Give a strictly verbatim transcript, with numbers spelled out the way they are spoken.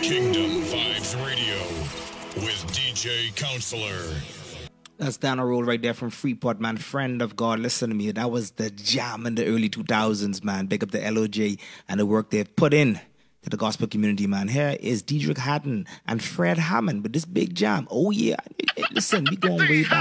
Kingdom Vibes Radio with D J Counselor. That's down a roll right there from Freeport, man. Friend of God, listen to me. That was the jam in the early two thousands, man. Big up the L O J and the work they've put in to the gospel community, man. Here is Diedrich Haddon and Fred Hammond with this big jam. Oh, yeah. Listen, we going way back.